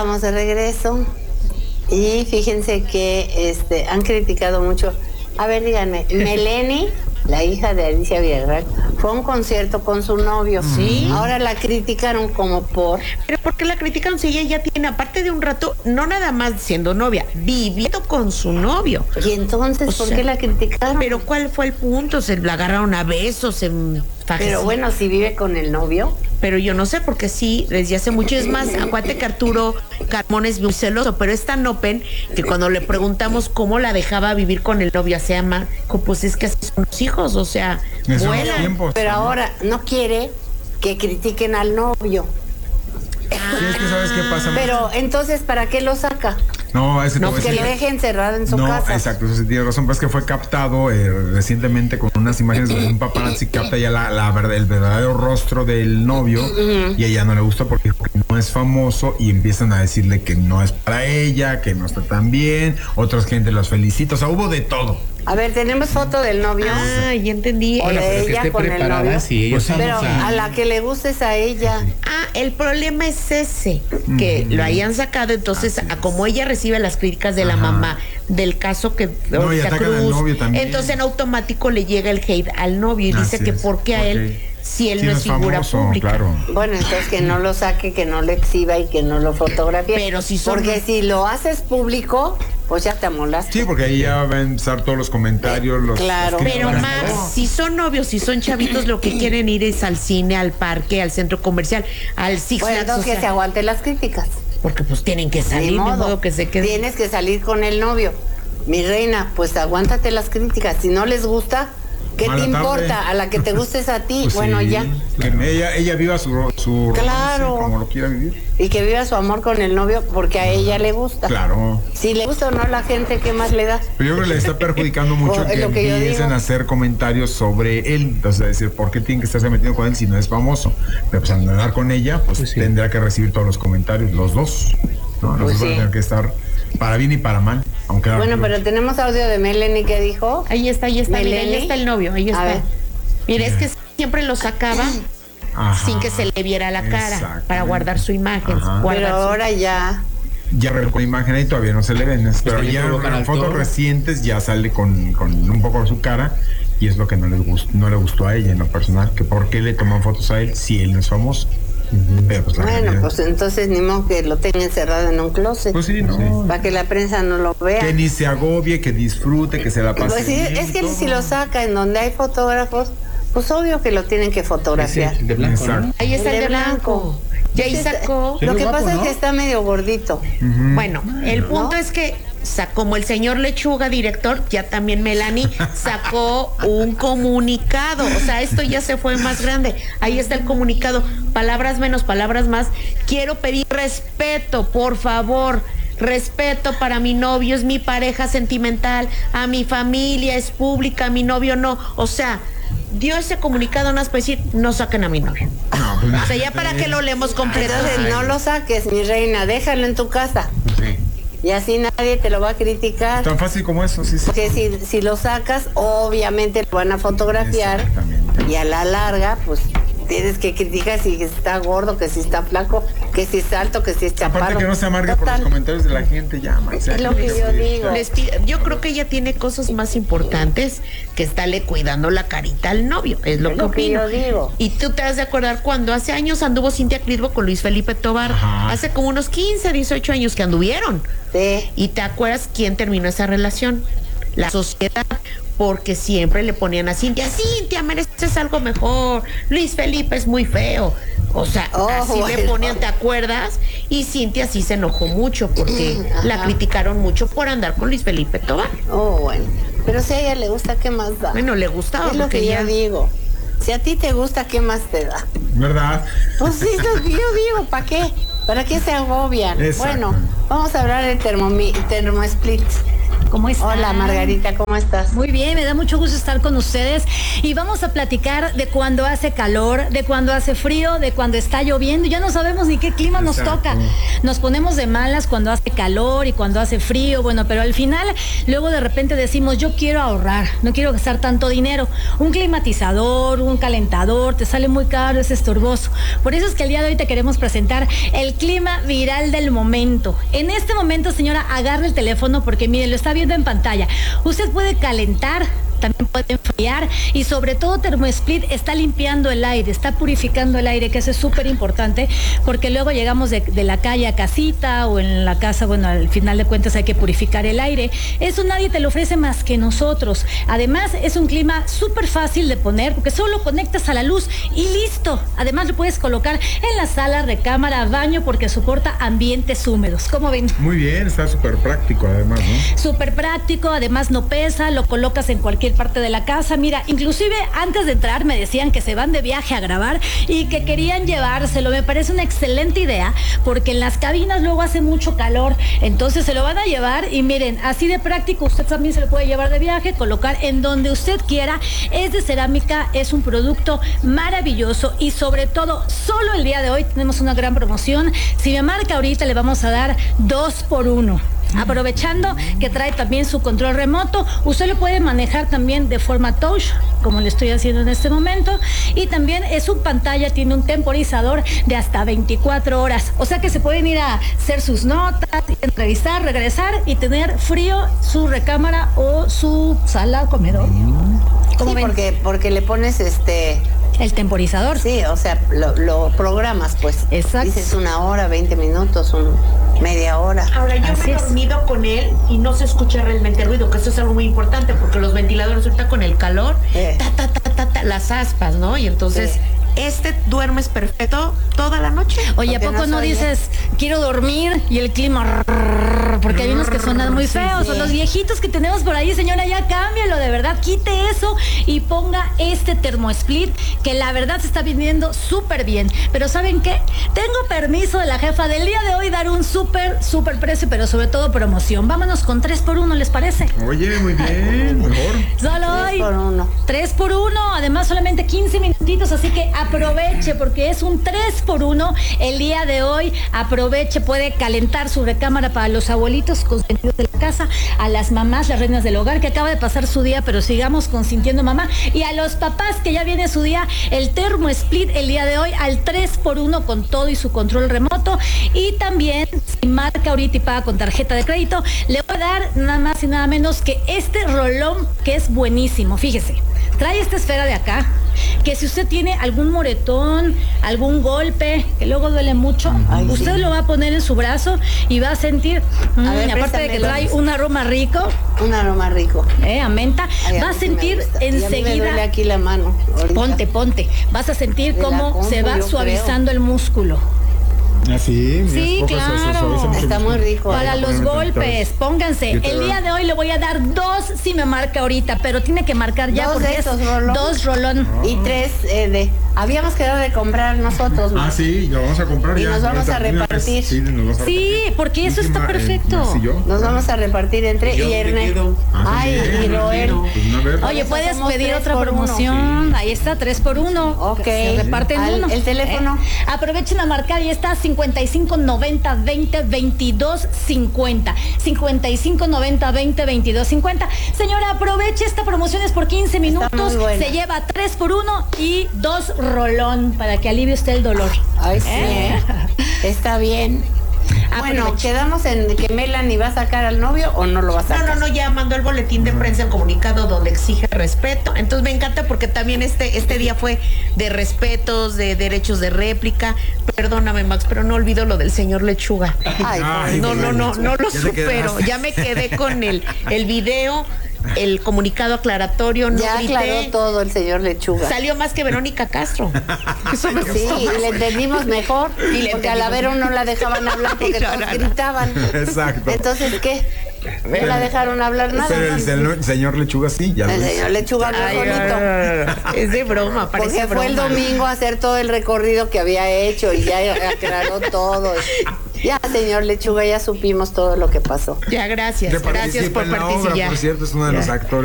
estamos de regreso y fíjense que han criticado mucho. A ver, díganme, Melanie, la hija de Alicia Villarreal, fue a un concierto con su novio. Sí. Ahora la criticaron como por... Pero ¿por qué la criticaron si ella ya tiene, aparte de un rato, no nada más siendo novia, viviendo con su novio? Y entonces, ¿por qué la criticaron? Pero ¿cuál fue el punto? ¿Se la agarraron a besos? Pero bueno, si vive con el novio. Pero yo no sé, porque sí, desde hace mucho. Es más, acuérdate que Arturo Carmón es muy celoso, pero es tan open que cuando le preguntamos cómo la dejaba vivir con el novio, se llama, pues es que así son los hijos, o sea, vuelan. Pero ahora no quiere que critiquen al novio. Sí, es que ¿sabes qué pasa? Pero entonces, ¿para qué lo saca? No, que lo deje encerrado en su casa. No, exacto, eso sí tiene razón, pero es que fue captado recientemente con unas imágenes donde un paparazzi capta ya el verdadero rostro del novio y a ella no le gusta porque no es famoso y empiezan a decirle que no es para ella, que no está tan bien, otras gente los felicita, o sea, hubo de todo. A ver, tenemos foto del novio. Ah, ya entendí. O de ella con el novio. Sí, pues sí, pero a la que le gusta es a ella. Ah, el problema es ese, que lo hayan sacado, entonces, como ella recibe las críticas de la mamá del caso que no, y atacan al novio también. entonces en automático le llega el hate al novio y dice que por qué a él, si él no es figura pública. Claro. Bueno, entonces que no lo saque, que no lo exhiba y que no lo fotografíe. Pero si porque si lo haces público, pues ya te amolaste. Sí, porque ahí ya van a empezar todos los comentarios. Claro. Pero más, si son novios, si son chavitos, lo que quieren ir es al cine, al parque, al centro comercial, al Six Flags. Bueno, entonces que se aguante las críticas. Porque pues tienen que salir, de modo que se queden. Tienes que salir con el novio. Mi reina, pues aguántate las críticas. Si no les gusta, ¿qué te importa? A la que te gustes a ti, pues bueno, sí, ya. Que ella viva su claro, como lo quiera vivir. Y que viva su amor con el novio porque a ella le gusta. Claro. Si le gusta o no la gente, ¿qué más le da? Pero yo creo que le está perjudicando mucho que empiecen a hacer comentarios sobre él. Entonces, decir, ¿por qué tiene que estarse metiendo con él si no es famoso? Pero pues al andar con ella, pues tendrá que recibir todos los comentarios, los dos. ¿No? Los dos van a tener que estar para bien y para mal. Aunque bueno, pero tenemos audio de Melanie que dijo. Ahí está, ahí está el novio, ahí está. A ver. Mira, es que siempre lo sacaba sin que se le viera la cara, para guardar su imagen. Pero ahora ya con la imagen ahí todavía no se le ven, pero ya en fotos recientes ya sale con un poco de su cara y es lo que no le gustó a ella en lo personal, que por qué le toman fotos a él si él no es famoso. Pero pues pues entonces ni modo que lo tenga encerrado en un closet. Pues sí, no. Para que la prensa no lo vea. Que ni se agobie, que disfrute, que se la pase. Pues sí, es que si lo saca en donde hay fotógrafos, pues obvio que lo tienen que fotografiar. El de blanco, ¿no? Ahí está el de blanco. Ya ahí sacó. Lo que pasa es que está medio gordito. Bueno, el punto es que como el señor Lechuga, director, ya también Melanie sacó un comunicado. O sea, esto ya se fue más grande. Ahí está el comunicado. Palabras menos, palabras más. Quiero pedir respeto, por favor. Respeto para mi novio, es mi pareja sentimental. A mi familia es pública, a mi novio no. O sea, dio ese comunicado no es para decir, no saquen a mi novio. O sea, ya para que lo leemos completo. Entonces no lo saques, mi reina, déjalo en tu casa. Sí. Y así nadie te lo va a criticar. Tan fácil como eso, sí. Porque si lo sacas, obviamente lo van a fotografiar. Y a la larga, pues tienes que criticar si está gordo, que si está flaco, que si es alto, que si es chaparro. Aparte que no se amargue por los comentarios de la gente, ya, es lo que yo digo. Yo creo que ella tiene cosas más importantes que estarle cuidando la carita al novio, es lo que opino. Yo digo. Y tú te has de acordar cuando hace años anduvo Cintia Clitbo con Luis Felipe Tobar. Hace como unos 15, 18 años que anduvieron. Sí. ¿Y te acuerdas quién terminó esa relación? La sociedad, porque siempre le ponían a Cintia, mereces algo mejor, Luis Felipe es muy feo. O sea, así le ponían, ¿te acuerdas? Y Cintia sí se enojó mucho porque la criticaron mucho por andar con Luis Felipe Tobar. Bueno. Pero si a ella le gusta, ¿qué más da? Bueno, le gustaba. Es lo que yo digo. Si a ti te gusta, ¿qué más te da? ¿Verdad? Pues sí, es lo que yo digo, ¿para qué? ¿Para qué se agobian? Exacto. Bueno, vamos a hablar del termosplit. ¿Cómo estás? Hola, Margarita, ¿cómo estás? Muy bien, me da mucho gusto estar con ustedes y vamos a platicar de cuando hace calor, de cuando hace frío, de cuando está lloviendo. Ya no sabemos ni qué clima nos toca. Nos ponemos de malas cuando hace calor y cuando hace frío, bueno, pero al final luego de repente decimos, yo quiero ahorrar, no quiero gastar tanto dinero. Un climatizador, un calentador, te sale muy caro, es estorboso. Por eso es que el día de hoy te queremos presentar el clima viral del momento. En este momento, señora, agarre el teléfono porque mire, lo está viendo en pantalla. Usted puede calentar, también puede enfriar y sobre todo ThermoSplit está limpiando el aire, está purificando el aire, que eso es súper importante porque luego llegamos de la calle a casita o en la casa, bueno, al final de cuentas hay que purificar el aire. Eso nadie te lo ofrece más que nosotros. Además es un clima súper fácil de poner porque solo conectas a la luz y listo. Además lo puedes colocar en la sala, recámara, baño porque soporta ambientes húmedos. ¿Cómo ven? Muy bien, está súper práctico además, ¿no? Súper práctico, además no pesa, lo colocas en cualquier parte de la casa. Mira, inclusive antes de entrar me decían que se van de viaje a grabar y que querían llevárselo. Me parece una excelente idea porque en las cabinas luego hace mucho calor, entonces se lo van a llevar y miren, así de práctico usted también se lo puede llevar de viaje, colocar en donde usted quiera. Es de cerámica, es un producto maravilloso y sobre todo solo el día de hoy tenemos una gran promoción. Si me marca ahorita le vamos a dar 2x1. Aprovechando que trae también su control remoto, usted lo puede manejar también de forma touch, como le estoy haciendo en este momento, y también es su pantalla, tiene un temporizador de hasta 24 horas, o sea que se pueden ir a hacer sus notas, entrevistar, regresar y tener frío su recámara o su sala, comedor. Sí, porque le pones el temporizador. Sí, o sea, lo programas, pues. Exacto. Dices 1 hora, 20 minutos, media hora. Ahora, yo me he dormido con él y no se escucha realmente ruido, que eso es algo muy importante, porque los ventiladores ahorita con el calor, las aspas, ¿no? Y entonces... duermes perfecto toda la noche. Oye, ¿a poco no dices, quiero dormir y el clima? Porque hay unos que suenan muy feos. O los viejitos que tenemos por ahí, señora, ya cámbialo, de verdad, quite eso y ponga este ThermoSplit, que la verdad se está vendiendo súper bien. Pero ¿saben qué? Tengo permiso de la jefa del día de hoy dar un súper precio, pero sobre todo promoción. Vámonos con 3x1, ¿les parece? Oye, muy bien, mejor. Solo hoy 3x1. 3x1, además solamente 15 minutitos, así que aproveche porque es un 3x1 el día de hoy. Aproveche, puede calentar su recámara para los abuelitos consentidos de la casa, a las mamás, las reinas del hogar que acaba de pasar su día, pero sigamos consintiendo mamá, y a los papás que ya viene su día, el ThermoSplit el día de hoy al 3x1 con todo y su control remoto. Y también si marca ahorita y paga con tarjeta de crédito, le voy a dar nada más y nada menos que este rolón que es buenísimo. Fíjese, trae esta esfera de acá, que si usted tiene algún moretón, algún golpe, que luego duele mucho, usted lo va a poner en su brazo y va a sentir, aparte de que trae un aroma rico. Un aroma rico. A menta, va a sentir enseguida. Me duele aquí la mano. Ahorita. Ponte. Vas a sentir cómo se va suavizando el músculo. Así, sí, claro. Está muy rico. Para los golpes, pónganse. El día de hoy le voy a dar 2 si me marca ahorita, pero tiene que marcar ya porque es 2 rolón. Y 3 habíamos quedado de comprar nosotros. Sí, lo vamos a comprar y ya. Nos vamos a repartir. Sí, porque eso está perfecto. Nos vamos a repartir entre y Ernest. Y Roel. Oye, puedes pedir otra promoción. Ahí está, 3x1. Ok. Se reparten uno. El teléfono. Aprovechen a marcar y está 55 90 20 22 50. 55 90 20 22 50. Señora, aproveche esta promoción, es por 15 minutos. Se lleva 3x1 y 2 rolón para que alivie usted el dolor. Ay, sí. Está bien. Bueno, quedamos en que Melanie va a sacar al novio o no lo va a sacar. No, ya mandó el boletín de prensa, el comunicado donde exige respeto. Entonces me encanta porque también este día fue de respetos, de derechos de réplica. Perdóname, Max, pero no olvido lo del señor Lechuga. No lo supero. Ya me quedé con el video. El comunicado aclaratorio, no ya grité. Aclaró todo el señor Lechuga. Salió más que Verónica Castro. Eso me gustó. Y le entendimos mejor. Porque a la Vero no la dejaban hablar porque todos gritaban. Exacto. Entonces, ¿qué? No la dejaron hablar nada. Pero el señor Lechuga sí, ya lo El señor Lechuga muy bonito. Es de broma, parece porque broma. Fue el domingo a hacer todo el recorrido que había hecho y ya aclaró todo. Ya, señor Lechuga, ya supimos todo lo que pasó. Ya, gracias. Que Gracias participa por en la obra, participar. por cierto, es uno de los actores